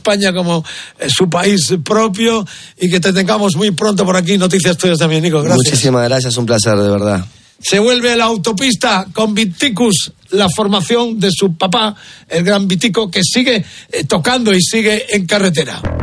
España como su país propio, y que te tengamos muy pronto por aquí. Noticias tuyas también, Nico. Gracias. Muchísimas gracias, un placer, de verdad. Se vuelve a la autopista con Viticus, la formación de su papá, el gran Vitico, que sigue tocando y sigue en carretera.